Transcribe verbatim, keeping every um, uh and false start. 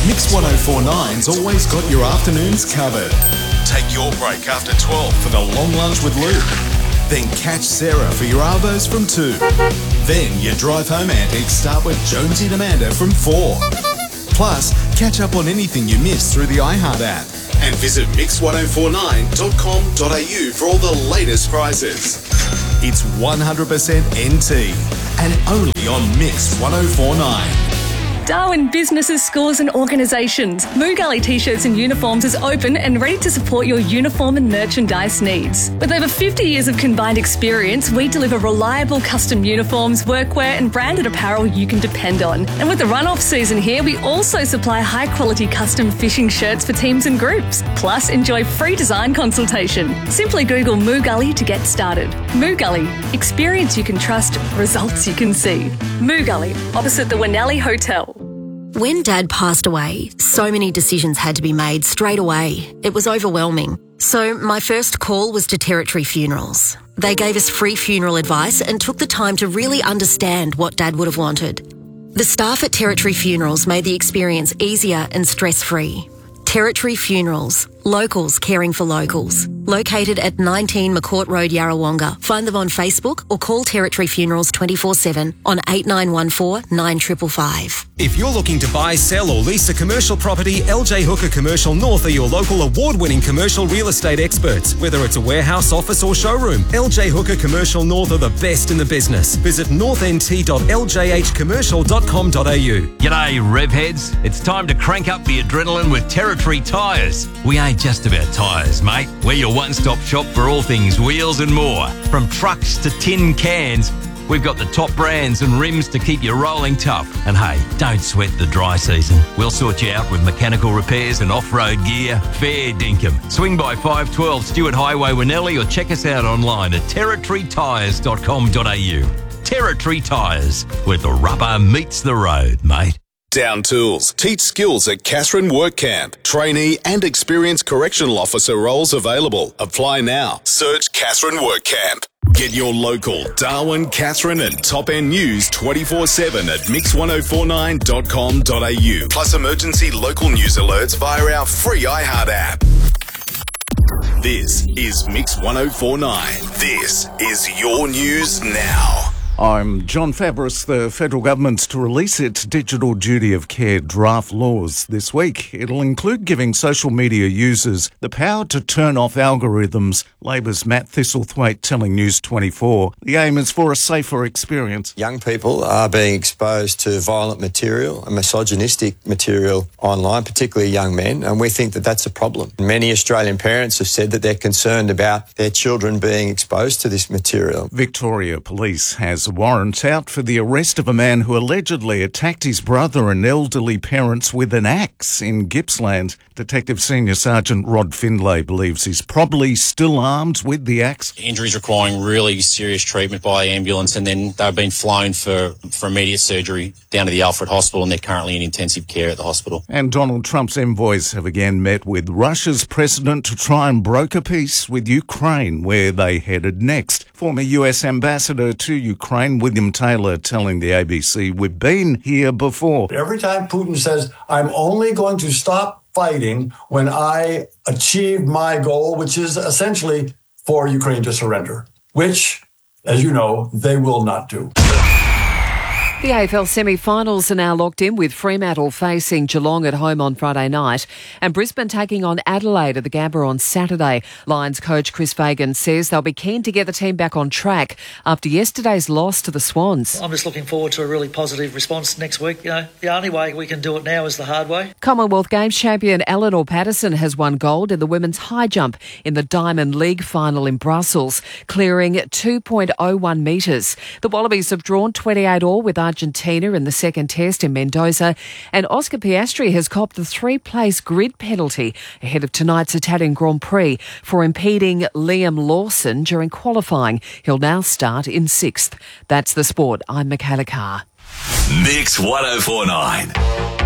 Mix one oh four nine's always got your afternoons covered. Take your break after twelve for the long lunch with Luke. Then catch Sarah for your arvos from two. Then your drive home antics start with Jonesy and Amanda from four. Plus, catch up on anything you missed through the iHeart app. And visit mix one oh four nine dot com dot a u for all the latest prizes. It's one hundred percent N T and only on Mix one oh four nine. Darwin Businesses, Schools and Organisations. Moo Gully T-shirts and uniforms is open and ready to support your uniform and merchandise needs. With over fifty years of combined experience, we deliver reliable custom uniforms, workwear and branded apparel you can depend on. And with the run-off season here, we also supply high-quality custom fishing shirts for teams and groups. Plus, enjoy free design consultation. Simply Google Moo Gully to get started. Moo Gully. Experience you can trust, results you can see. Moo Gully, opposite the Winnelli Hotel. When Dad passed away, so many decisions had to be made straight away. It was overwhelming. So my first call was to Territory Funerals. They gave us free funeral advice and took the time to really understand what Dad would have wanted. The staff at Territory Funerals made the experience easier and stress-free. Territory Funerals. Locals caring for locals. Located at nineteen McCourt Road, Yarrawonga. Find them on Facebook or call Territory Funerals twenty-four seven on eight nine one four nine five five five. If you're looking to buy, sell or lease a commercial property, L J Hooker Commercial North are your local award-winning commercial real estate experts. Whether it's a warehouse, office or showroom, L J Hooker Commercial North are the best in the business. Visit north n t dot l j h commercial dot com dot a u. G'day, rev heads. It's time to crank up the adrenaline with Territory Tyres. We ain't just about tyres, mate. We're your one-stop shop for all things wheels and more. From trucks to tin cans, we've got the top brands and rims to keep you rolling tough. And hey, don't sweat the dry season. We'll sort you out with mechanical repairs and off-road gear. Fair dinkum. Swing by five twelve Stewart Highway, Winnelli, or check us out online at territory tyres dot com dot a u. Territory Tyres, where the rubber meets the road, mate. Down Tools. Teach skills at Catherine Work Camp. Trainee and experienced correctional officer roles available. Apply now. Search Catherine Work Camp. Get your local Darwin, Catherine and top end news twenty-four seven at mix one oh four nine dot com dot a u. Plus emergency local news alerts via our free iHeart app. This is Mix one oh four nine. This is your news now. I'm John Fabris. The federal government's to release its digital duty of care draft laws this week. It'll include giving social media users the power to turn off algorithms. Labor's Matt Thistlethwaite telling News twenty-four the aim is for a safer experience. Young people are being exposed to violent material and misogynistic material online, particularly young men, and we think that that's a problem. Many Australian parents have said that they're concerned about their children being exposed to this material. Victoria Police has a warrant out for the arrest of a man who allegedly attacked his brother and elderly parents with an axe in Gippsland. Detective Senior Sergeant Rod Findlay believes he's probably still armed with the axe. Injuries requiring really serious treatment by ambulance, and then they've been flown for, for immediate surgery down to the Alfred Hospital, and they're currently in intensive care at the hospital. And Donald Trump's envoys have again met with Russia's president to try and broker peace with Ukraine, where they headed next. Former U S Ambassador to Ukraine, William Taylor, telling the A B C, we've been here before. Every time Putin says, I'm only going to stop fighting when I achieve my goal, which is essentially for Ukraine to surrender, which, as you know, they will not do. The A F L semi-finals are now locked in, with Fremantle facing Geelong at home on Friday night and Brisbane taking on Adelaide at the Gabba on Saturday. Lions coach Chris Fagan says they'll be keen to get the team back on track after yesterday's loss to the Swans. I'm just looking forward to a really positive response next week. You know, the only way we can do it now is the hard way. Commonwealth Games champion Eleanor Patterson has won gold in the women's high jump in the Diamond League final in Brussels, clearing two point oh one metres. The Wallabies have drawn twenty-eight all with Argentina in the second test in Mendoza, and Oscar Piastri has copped the three-place grid penalty ahead of tonight's Italian Grand Prix for impeding Liam Lawson during qualifying. He'll now start in sixth. That's the sport. I'm Michaela Carr. Mix one oh four nine.